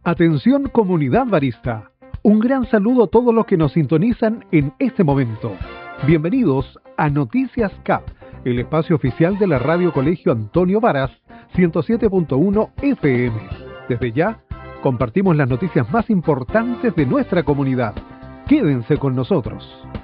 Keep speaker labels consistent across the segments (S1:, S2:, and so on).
S1: Atención comunidad barista. Un gran saludo a todos los que nos sintonizan en este momento. Bienvenidos a Noticias CAP, el espacio oficial de la Radio Colegio Antonio Varas, 107.1 FM. Desde ya, compartimos las noticias más importantes de nuestra comunidad. Quédense con nosotros.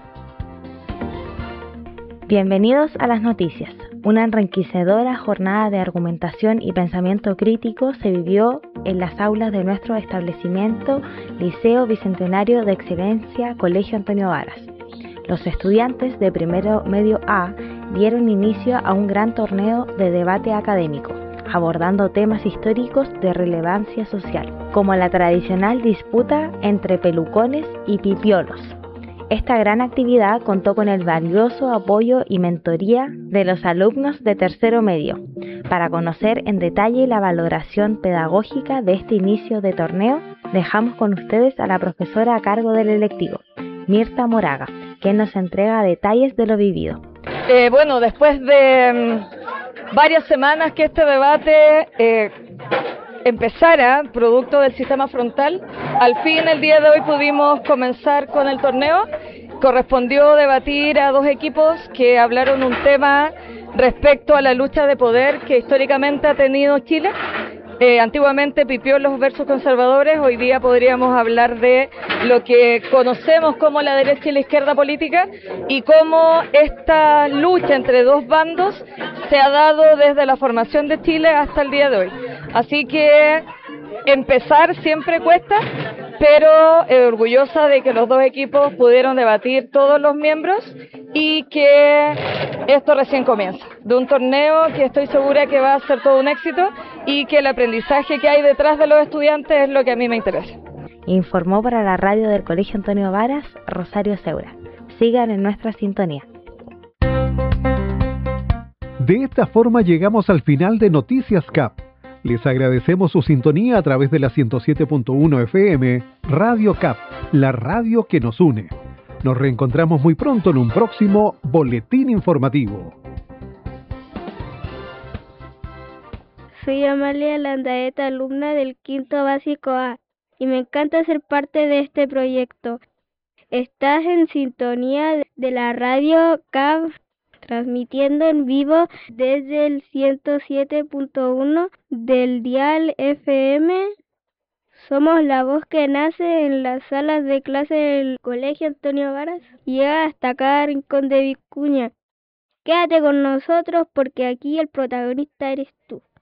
S2: Bienvenidos a las noticias. Una enriquecedora jornada de argumentación y pensamiento crítico se vivió en las aulas de nuestro establecimiento Liceo Bicentenario de Excelencia Colegio Antonio Varas. Los estudiantes de primero medio A dieron inicio a un gran torneo de debate académico, abordando temas históricos de relevancia social, como la tradicional disputa entre pelucones y pipiolos. Esta gran actividad contó con el valioso apoyo y mentoría de los alumnos de tercero medio. Para conocer en detalle la valoración pedagógica de este inicio de torneo, dejamos con ustedes a la profesora a cargo del electivo, Mirta Moraga, quien nos entrega detalles de lo vivido.
S3: Después de varias semanas que este debate empezara, producto del sistema frontal, al fin el día de hoy pudimos comenzar con el torneo. Correspondió debatir a dos equipos que hablaron un tema respecto a la lucha de poder que históricamente ha tenido Chile. Antiguamente pipiolos versus conservadores, hoy día podríamos hablar de lo que conocemos como la derecha y la izquierda política y cómo esta lucha entre dos bandos se ha dado desde la formación de Chile hasta el día de hoy. Así que empezar siempre cuesta, pero orgullosa de que los dos equipos pudieron debatir todos los miembros y que esto recién comienza. De un torneo que estoy segura que va a ser todo un éxito y que el aprendizaje que hay detrás de los estudiantes es lo que a mí me interesa.
S2: Informó para la radio del Colegio Antonio Varas, Rosario Seura. Sigan en nuestra sintonía.
S1: De esta forma llegamos al final de Noticias CAP. Les agradecemos su sintonía a través de la 107.1 FM, Radio CAP, la radio que nos une. Nos reencontramos muy pronto en un próximo Boletín Informativo.
S4: Soy Amalia Landaeta, alumna del quinto básico A, y me encanta ser parte de este proyecto. Estás en sintonía de la radio CAP, transmitiendo en vivo desde el 107.1 del dial FM. Somos la voz que nace en las salas de clase del Colegio Antonio Varas y llega hasta cada rincón de Vicuña. Quédate con nosotros porque aquí el protagonista eres tú.